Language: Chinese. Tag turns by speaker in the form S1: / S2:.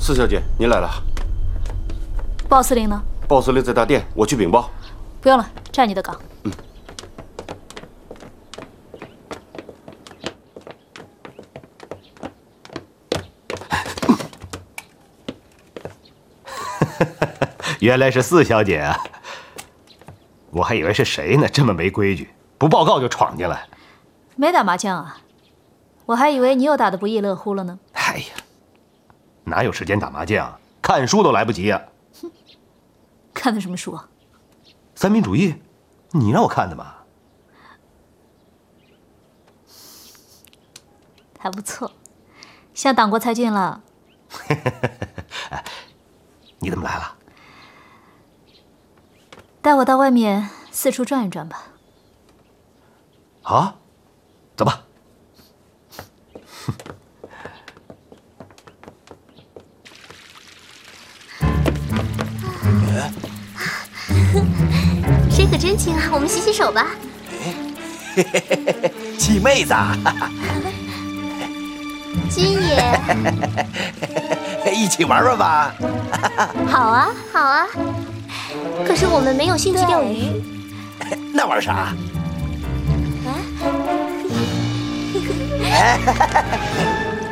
S1: 四小姐，您来了。
S2: 鲍司令呢？
S1: 鲍司令在大殿，我去禀报。
S2: 不用了，站你的岗。
S1: 嗯。
S3: 原来是四小姐啊！我还以为是谁呢，这么没规矩，不报告就闯进来。
S2: 没打麻将啊？我还以为你又打得不亦乐乎了呢。
S3: 哎呀，哪有时间打麻将？看书都来不及呀！
S2: 哼，看的什么书啊？
S3: 三民主义，你让我看的嘛。
S2: 还不错，向党国才俊了。
S3: 你怎么来了？
S2: 带我到外面四处转一转吧。
S3: 啊，走吧。
S4: 这可真轻啊！我们洗洗手吧。
S5: 七妹子，
S4: 君爷，
S5: 一起玩玩吧。
S4: 好啊，好啊。可是我们没有兴趣钓鱼。
S5: 那玩啥？
S4: 啊？